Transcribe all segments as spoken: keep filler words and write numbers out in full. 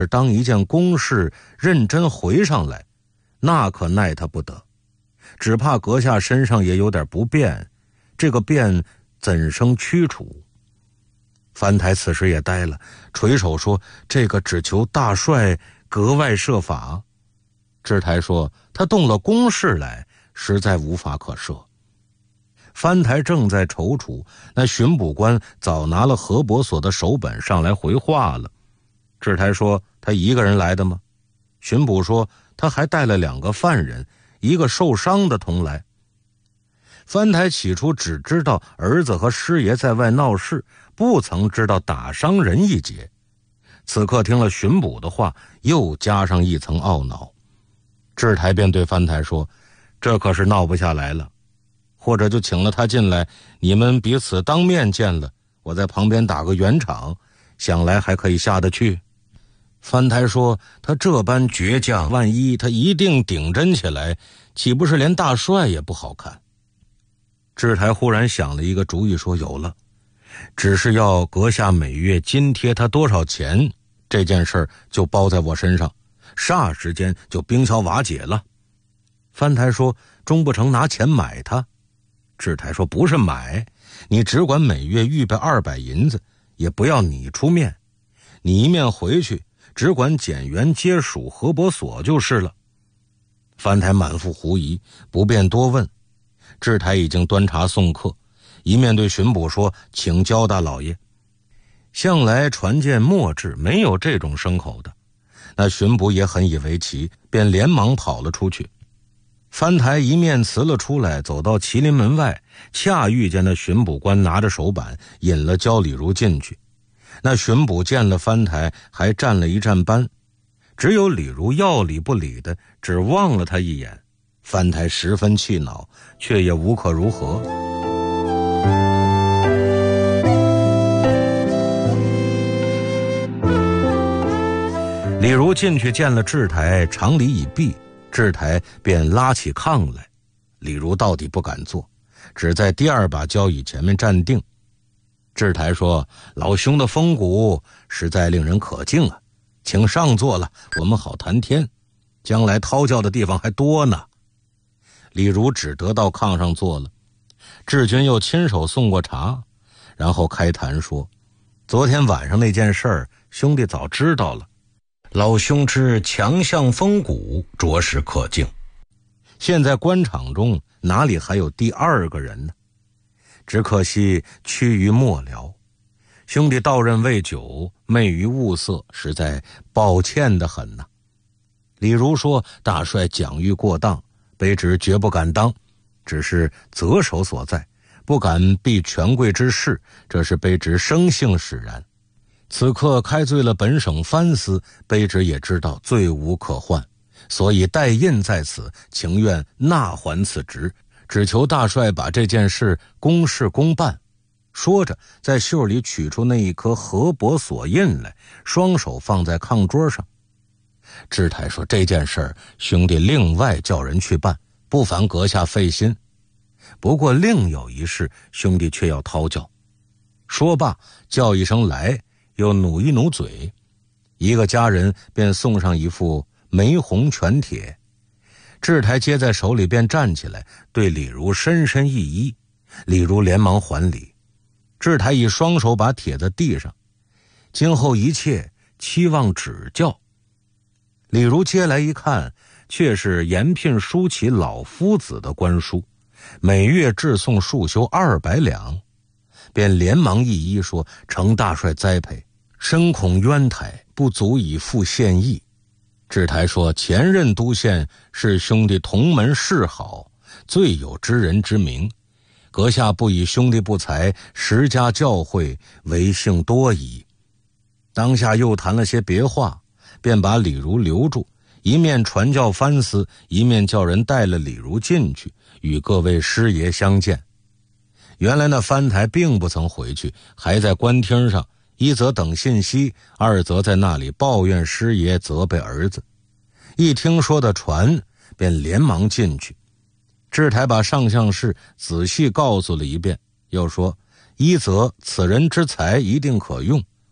而当一件公事认真回上来，那可奈他不得，只怕阁下身上也有点不便，这个便怎生驱除？樊台此时也呆了，垂手说：“这个只求大帅格外设法。”智台说：“他动了公事来，实在无法可赦。”樊台正在踌躇，那巡捕官早拿了何伯所的手本上来回话了。智台说：“他一个人来的吗？”巡捕说：“他还带了两个犯人，一个受伤的同来。”樊台起初只知道儿子和师爷在外闹事，不曾知道打伤人一节。此刻听了巡捕的话，又加上一层懊恼。智台便对樊台说：“这可是闹不下来了，或者就请了他进来，你们彼此当面见了，我在旁边打个圆场，想来还可以下得去。”樊台说：“他这般倔强，万一他一定顶真起来，岂不是连大帅也不好看？”智台忽然想了一个主意，说：“有了，只是要阁下每月津贴他多少钱，这件事就包在我身上，霎时间就冰消瓦解了。”樊台说：“终不成拿钱买他？”智台说：“不是买，你只管每月预备二百银子，也不要你出面，你一面回去，只管检员接属何伯所就是了。”樊台满腹狐疑，不便多问。智台已经端茶送客，一面对巡捕说：“请教大老爷。”向来传见末志没有这种牲口的，那巡捕也很以为奇，便连忙跑了出去。樊台一面辞了出来，走到麒麟门外，恰遇见那巡捕官拿着手板引了焦礼如进去。那巡捕见了樊台，还站了一站班，只有李如要理不理的，只望了他一眼。樊台十分气恼，却也无可如何。李如进去见了智台，长礼已毕，智台便拉起炕来。李如到底不敢坐，只在第二把交椅前面站定。智台说：“老兄的风骨实在令人可敬啊，请上座了，我们好谈天，将来讨教的地方还多呢。”李如只得到炕上坐了。智君又亲手送过茶，然后开谈说：“昨天晚上那件事儿，兄弟早知道了。老兄之强项风骨，着实可敬。现在官场中哪里还有第二个人呢？只可惜趋于末了。兄弟到任未久，昧于物色，实在抱歉得很呐。”李如说：“大帅奖誉过当，卑职绝不敢当，只是责守所在，不敢避权贵之事，这是卑职生性使然。此刻开罪了本省藩司，卑职也知道罪无可换，所以代印在此，情愿纳还此职，只求大帅把这件事公事公办。”说着，在袖里取出那一颗何伯所印来，双手放在炕桌上。智台说：“这件事兄弟另外叫人去办，不烦阁下费心。不过另有一事，兄弟却要讨教。”说罢，叫一声来，又努一努嘴，一个家人便送上一副玫红全帖。智台接在手里，便站起来，对李如深深一揖。李如连忙还礼。智台以双手把帖子递上：“今后一切期望指教。”李如接来一看，却是延聘书起老夫子的官书，每月致送数修二百两，便连忙一揖说：“承大帅栽培，深恐冤台不足以负县役。”智台说：“前任都县是兄弟同门世好，最有知人之名，阁下不以兄弟不才，十家教诲，为幸多矣。”当下又谈了些别话，便把李如留住，一面传教藩司，一面叫人带了李如进去，与各位师爷相见。原来那樊台并不曾回去，还在官厅上，一则等信息，二则在那里抱怨师爷，责备儿子。一听说的传，便连忙进去。智台把上项事仔细告诉了一遍，又说：一则此人之才一定可用，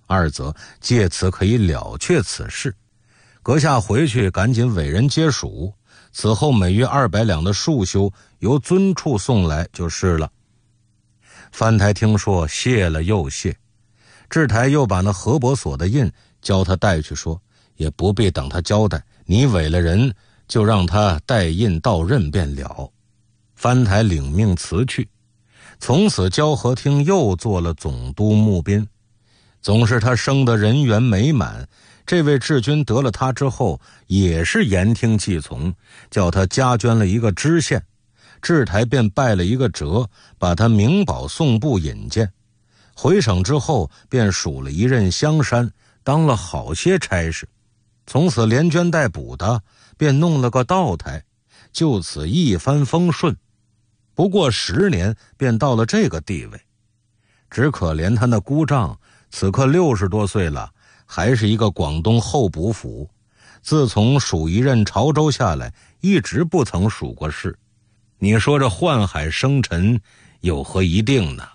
二则借此可以了却此事。阁下回去赶紧委人接属，此后每月二百两的束修由尊处送来就是了。范台听说，谢了又谢。智台又把那河伯所的印交他带去，说也不必等他交代，你委了人，就让他带印到任便了。范台领命辞去。从此交河厅又做了总督募兵，总是他生得人缘美满。这位治军得了他之后，也是言听计从，叫他加捐了一个知县。智台便拜了一个折，把他明保送部引荐。回省之后，便署了一任香山，当了好些差事。从此连捐带补的，便弄了个道台，就此一帆风顺。不过十年，便到了这个地位。只可怜他那姑丈，此刻六十多岁了，还是一个广东候补府。自从署一任潮州下来，一直不曾署过事。你说这宦海生尘，有何一定呢？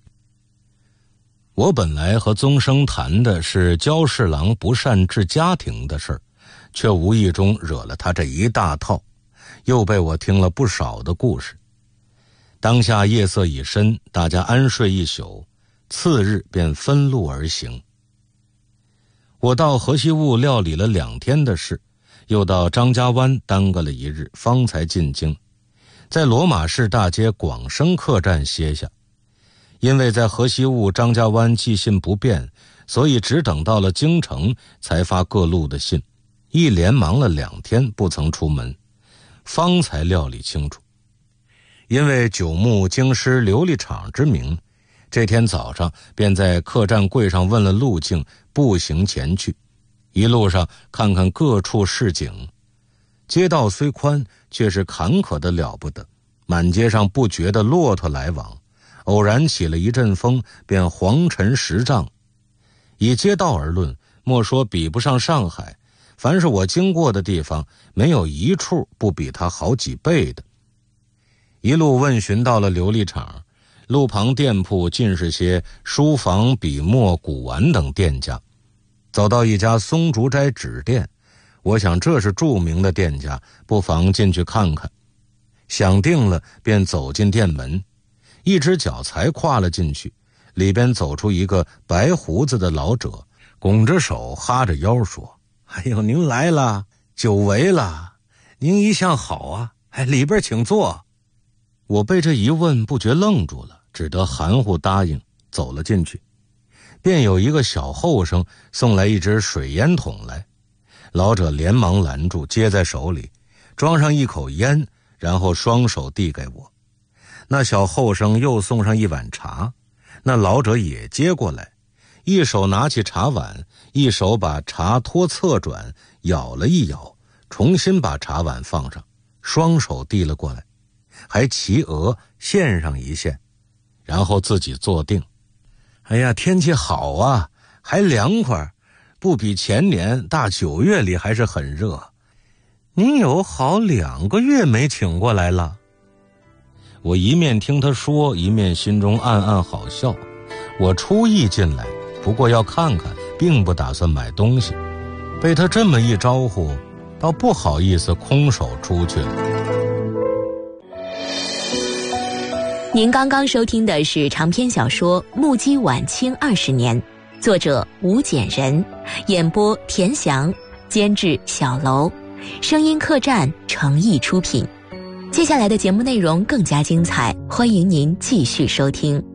我本来和宗生谈的是焦侍郎不善治家庭的事儿，却无意中惹了他这一大套，又被我听了不少的故事。当下夜色已深，大家安睡一宿，次日便分路而行。我到河西务料理了两天的事，又到张家湾耽搁了一日，方才进京，在罗马市大街广生客栈歇下。因为在河西务、张家湾寄信不便，所以只等到了京城才发各路的信，一连忙了两天不曾出门，方才料理清楚。因为久慕京师琉璃厂之名，这天早上便在客栈柜上问了路径，步行前去。一路上看看各处市井，街道虽宽，却是坎坷的了不得，满街上不绝的骆驼来往，偶然起了一阵风，便黄尘十丈。以街道而论，莫说比不上上海，凡是我经过的地方，没有一处不比它好几倍的。一路问询到了琉璃厂，路旁店铺尽是些书房、笔墨、古玩等店家。走到一家松竹斋纸店，我想这是著名的店家，不妨进去看看。想定了，便走进店门，一只脚才跨了进去，里边走出一个白胡子的老者，拱着手哈着腰说：哎呦，您来了，久违了，您一向好啊，哎，里边请坐。我被这一问不觉愣住了，只得含糊答应，走了进去。便有一个小后生送来一只水烟筒来，老者连忙拦住，接在手里，装上一口烟，然后双手递给我。那小后生又送上一碗茶，那老者也接过来，一手拿起茶碗，一手把茶托侧转，舀了一舀，重新把茶碗放上，双手递了过来，还齐额献上一献，然后自己坐定。哎呀，天气好啊，还凉快，不比前年大九月里还是很热。您有好两个月没请过来了。我一面听他说，一面心中暗暗好笑。我出意进来，不过要看看，并不打算买东西。被他这么一招呼，倒不好意思空手出去了。 您刚刚收听的是长篇小说《目击晚清二十年》，作者吴简人，演播田翔，监制小楼，声音客栈诚意出品。接下来的节目内容更加精彩，欢迎您继续收听。